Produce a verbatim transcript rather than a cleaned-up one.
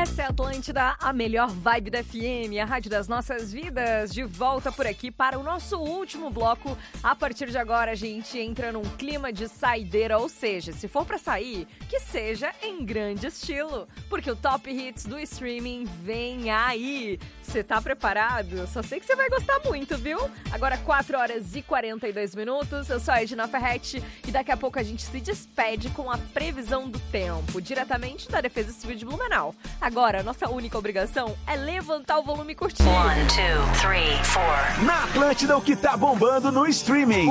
Essa é a Atlântida, a melhor vibe da F M, a rádio das nossas vidas, de volta por aqui para o nosso último bloco. A partir de agora a gente entra num clima de saideira, ou seja, se for pra sair, que seja em grande estilo, porque o Top Hits do streaming vem aí. Você tá preparado? Só sei que você vai gostar muito, viu? Agora quatro horas e quarenta e dois minutos, eu sou a Edna Ferretti e daqui a pouco a gente se despede com a previsão do tempo, diretamente da Defesa Civil de Blumenau. Agora, nossa única obrigação é levantar o volume e curtir. One, two, three, four. Na Atlântida, o que tá bombando no streaming.